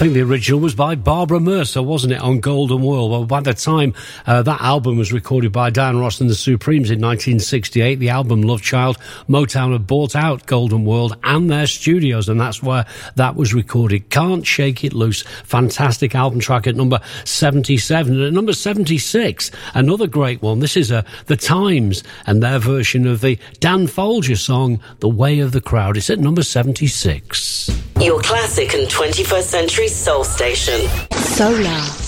think the original was by Barbara Mercer, wasn't it, on Golden World? Well, by the time that album was recorded by Diana Ross and the Supremes in 1968, the album Love Child, Motown had bought out Golden World and their studios, and that's where that was recorded. Can't Shake It Loose, fantastic album track at number 77. And at number 76, another great one. This is The Times and their version of the Dan Folger song, The Way of the Crowd. It's at number 76. Your classic and 21st century soul station. Solar.